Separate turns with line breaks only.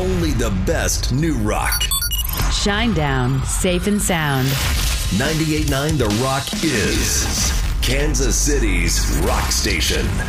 only the best new rock.
Shinedown, Safe and Sound.
98.9 The Rock is Kansas City's rock station.